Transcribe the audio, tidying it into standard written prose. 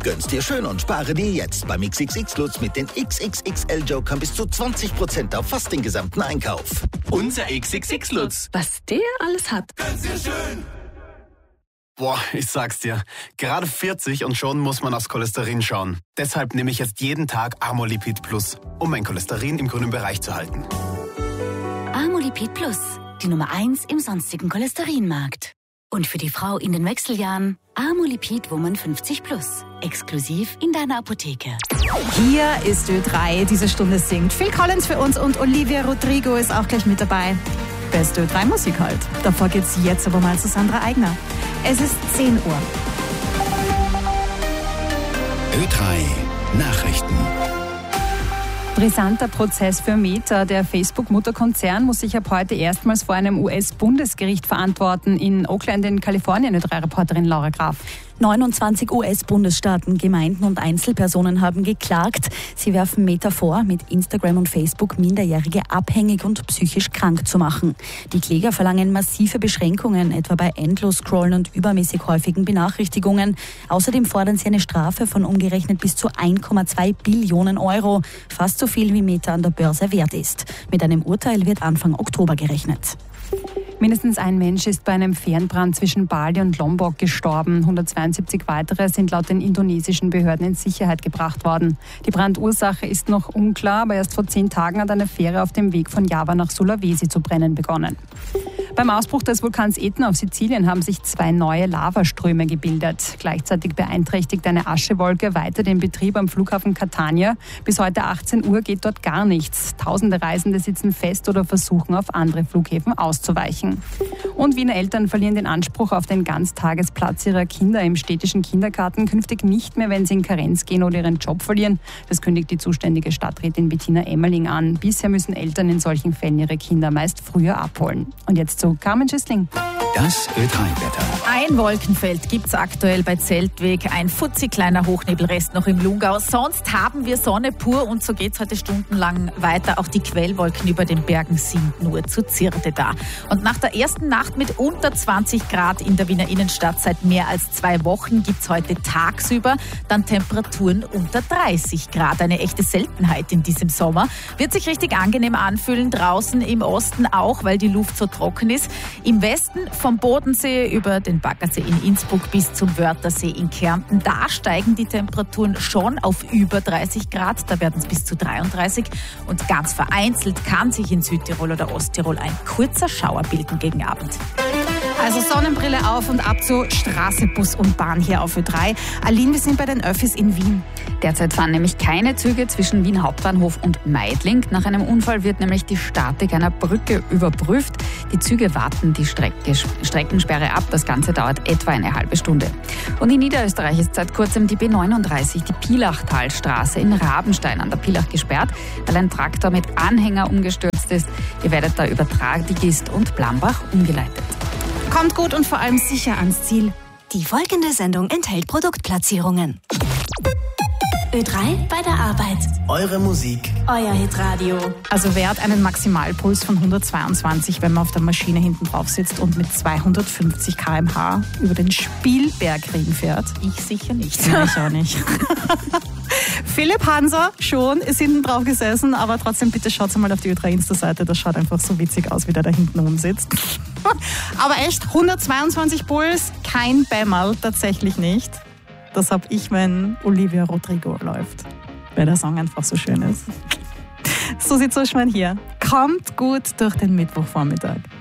Gönn's dir schön und spare dir jetzt beim XXX-Lutz mit den XXXL-Jokern bis zu 20% auf fast den gesamten Einkauf. Unser XXX-Lutz. Was der alles hat. Gönn's dir schön. Boah, ich sag's dir. Gerade 40 und schon muss man aufs Cholesterin schauen. Deshalb nehme ich jetzt jeden Tag Amolipid Plus, um mein Cholesterin im grünen Bereich zu halten. Amolipid Plus, die Nummer 1 im sonstigen Cholesterinmarkt. Und für die Frau in den Wechseljahren Amolipid Woman 50 Plus. Exklusiv in deiner Apotheke. Hier ist Ö3, diese Stunde singt Phil Collins für uns und Olivia Rodrigo ist auch gleich mit dabei. Beste Ö3-Musik halt. Davor geht's jetzt aber mal zu Sandra Eigner. Es ist 10 Uhr. Ö3 Nachrichten. Brisanter Prozess für Meta. Der Facebook-Mutterkonzern muss sich ab heute erstmals vor einem US-Bundesgericht verantworten. In Oakland in Kalifornien, Ö3-Reporterin Laura Graf. 29 US-Bundesstaaten, Gemeinden und Einzelpersonen haben geklagt. Sie werfen Meta vor, mit Instagram und Facebook Minderjährige abhängig und psychisch krank zu machen. Die Kläger verlangen massive Beschränkungen, etwa bei Endlos-Scrollen und übermäßig häufigen Benachrichtigungen. Außerdem fordern sie eine Strafe von umgerechnet bis zu 1,2 Billionen Euro. Fast so viel wie Meta an der Börse wert ist. Mit einem Urteil wird Anfang Oktober gerechnet. Mindestens ein Mensch ist bei einem Fernbrand zwischen Bali und Lombok gestorben. 172 weitere sind laut den indonesischen Behörden in Sicherheit gebracht worden. Die Brandursache ist noch unklar, aber erst vor 10 Tagen hat eine Fähre auf dem Weg von Java nach Sulawesi zu brennen begonnen. Beim Ausbruch des Vulkans Etna auf Sizilien haben sich 2 neue Lavaströme gebildet. Gleichzeitig beeinträchtigt eine Aschewolke weiter den Betrieb am Flughafen Catania. Bis heute 18 Uhr geht dort gar nichts. Tausende Reisende sitzen fest oder versuchen, auf andere Flughäfen auszuweichen. Und Wiener Eltern verlieren den Anspruch auf den Ganztagesplatz ihrer Kinder im städtischen Kindergarten künftig nicht mehr, wenn sie in Karenz gehen oder ihren Job verlieren. Das kündigt die zuständige Stadträtin Bettina Emmerling an. Bisher müssen Eltern in solchen Fällen ihre Kinder meist früher abholen. Und jetzt zu Carmen Schüssling. Das Ö3-Wetter. Ein Wolkenfeld gibt's aktuell bei Zeltweg, ein futzig kleiner Hochnebelrest noch im Lungau. Sonst haben wir Sonne pur und so geht's heute stundenlang weiter. Auch die Quellwolken über den Bergen sind nur zu Zierde da. Und nach der ersten Nacht mit unter 20 Grad in der Wiener Innenstadt seit mehr als 2 Wochen gibt's heute tagsüber dann Temperaturen unter 30 Grad. Eine echte Seltenheit in diesem Sommer. Wird sich richtig angenehm anfühlen, draußen im Osten auch, weil die Luft so trocken ist. Im Westen vom Bodensee über den Baggersee in Innsbruck bis zum Wörthersee in Kärnten. Da steigen die Temperaturen schon auf über 30 Grad. Da werden es bis zu 33. Und ganz vereinzelt kann sich in Südtirol oder Osttirol ein kurzer Schauer bilden gegen Abend. Also Sonnenbrille auf und ab zu Straße, Bus und Bahn hier auf Ö3. Aline, wir sind bei den Öffis in Wien. Derzeit fahren nämlich keine Züge zwischen Wien Hauptbahnhof und Meidling. Nach einem Unfall wird nämlich die Statik einer Brücke überprüft. Die Züge warten die Streckensperre ab. Das Ganze dauert etwa eine halbe Stunde. Und in Niederösterreich ist seit kurzem die B39, die Pilachtalstraße in Rabenstein an der Pilach gesperrt, weil ein Traktor mit Anhänger umgestürzt ist. Ihr werdet da über Tradigist und Blambach umgeleitet. Kommt gut und vor allem sicher ans Ziel. Die folgende Sendung enthält Produktplatzierungen. Ö3 bei der Arbeit. Eure Musik. Euer Hitradio. Also wer hat einen Maximalpuls von 122, wenn man auf der Maschine hinten drauf sitzt und mit 250 km/h über den Spielbergring fährt? Ich sicher nicht. Ja, ich auch nicht. Philipp Hanser schon ist hinten drauf gesessen, aber trotzdem bitte schaut mal auf die Ö3 Insta-Seite, das schaut einfach so witzig aus, wie der da hinten rumsitzt. Aber echt, 122 Puls, kein Bämmerl, tatsächlich nicht. Das hab ich, wenn Olivia Rodrigo läuft, weil der Song einfach so schön ist. So sieht's aus, hier. Kommt gut durch den Mittwochvormittag.